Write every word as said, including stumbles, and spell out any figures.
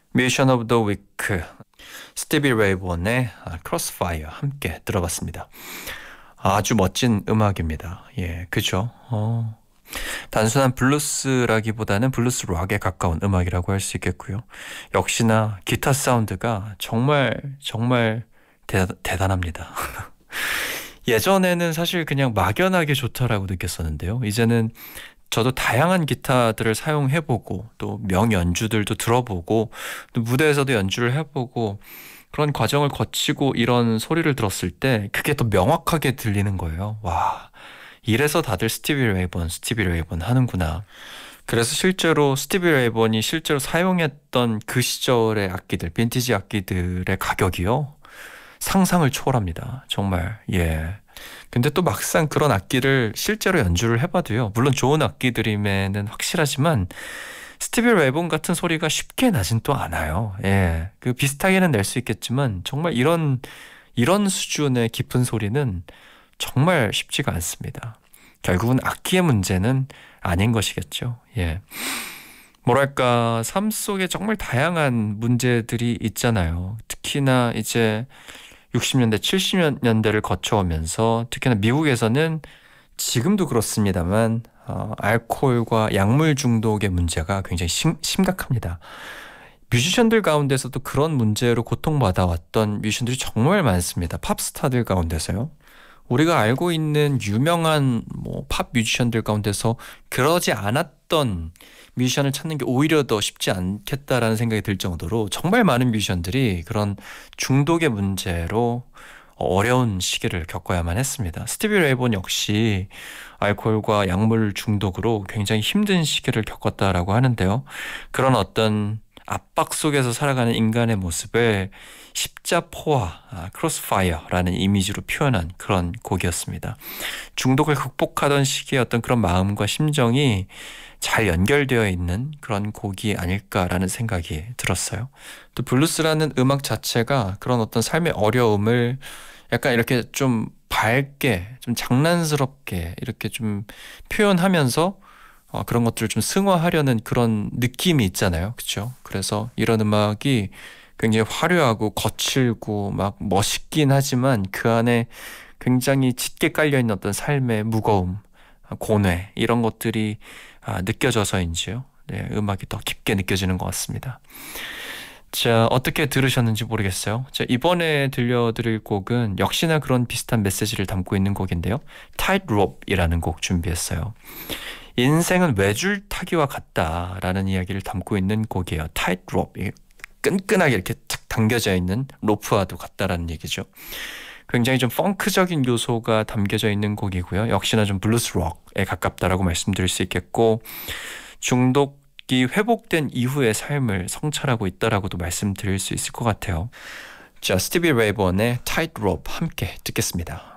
뮤지션 오브 더 위크 스티비 레이본의 크로스파이어 함께 들어봤습니다. 아주 멋진 음악입니다. 예, 그죠? 어, 단순한 블루스라기보다는 블루스 락에 가까운 음악이라고 할 수 있겠고요. 역시나 기타 사운드가 정말 정말 대, 대단합니다. 예전에는 사실 그냥 막연하게 좋다라고 느꼈었는데요. 이제는 저도 다양한 기타들을 사용해보고 또 명연주들도 들어보고 또 무대에서도 연주를 해보고 그런 과정을 거치고 이런 소리를 들었을 때 그게 더 명확하게 들리는 거예요. 와, 이래서 다들 스티비 레이번, 스티비 레이번 하는구나. 그래서 실제로 스티비 레이번이 실제로 사용했던 그 시절의 악기들, 빈티지 악기들의 가격이요. 상상을 초월합니다. 정말. 예. 근데 또 막상 그런 악기를 실제로 연주를 해봐도요. 물론 좋은 악기들임에는 확실하지만 스티비 레이본 같은 소리가 쉽게 나진 또 않아요. 예. 그 비슷하게는 낼 수 있겠지만 정말 이런 이런 수준의 깊은 소리는 정말 쉽지가 않습니다. 결국은 악기의 문제는 아닌 것이겠죠. 예. 뭐랄까, 삶 속에 정말 다양한 문제들이 있잖아요. 특히나 이제 육십 년대, 칠십 년대를 거쳐오면서 특히나 미국에서는 지금도 그렇습니다만 어, 알코올과 약물 중독의 문제가 굉장히 심, 심각합니다. 뮤지션들 가운데서도 그런 문제로 고통받아왔던 뮤지션들이 정말 많습니다. 팝스타들 가운데서요. 우리가 알고 있는 유명한 뭐 팝 뮤지션들 가운데서 그러지 않았던 뮤지션을 찾는 게 오히려 더 쉽지 않겠다라는 생각이 들 정도로 정말 많은 뮤지션들이 그런 중독의 문제로 어려운 시기를 겪어야만 했습니다. 스티비 레이본 역시 알코올과 약물 중독으로 굉장히 힘든 시기를 겪었다라고 하는데요. 그런 어떤 압박 속에서 살아가는 인간의 모습을 십자포화, 아, 크로스파이어라는 이미지로 표현한 그런 곡이었습니다. 중독을 극복하던 시기의 어떤 그런 마음과 심정이 잘 연결되어 있는 그런 곡이 아닐까라는 생각이 들었어요. 또 블루스라는 음악 자체가 그런 어떤 삶의 어려움을 약간 이렇게 좀 밝게, 좀 장난스럽게 이렇게 좀 표현하면서 어, 그런 것들을 좀 승화하려는 그런 느낌이 있잖아요. 그렇죠? 그래서 이런 음악이 굉장히 화려하고 거칠고 막 멋있긴 하지만 그 안에 굉장히 짙게 깔려있는 어떤 삶의 무거움, 고뇌 이런 것들이 아, 느껴져서인지요. 네, 음악이 더 깊게 느껴지는 것 같습니다. 자, 어떻게 들으셨는지 모르겠어요. 자, 이번에 들려드릴 곡은 역시나 그런 비슷한 메시지를 담고 있는 곡인데요. Tightrope이라는 곡 준비했어요. 인생은 외줄타기와 같다라는 이야기를 담고 있는 곡이에요. Tightrope. 끈끈하게 이렇게 탁 당겨져 있는 로프와도 같다라는 얘기죠. 굉장히 좀 펑크적인 요소가 담겨져 있는 곡이고요. 역시나 좀 블루스 록에 가깝다라고 말씀드릴 수 있겠고 중독이 회복된 이후의 삶을 성찰하고 있다라고도 말씀드릴 수 있을 것 같아요. 자, 스티비 레이본의 Tightrope 함께 듣겠습니다.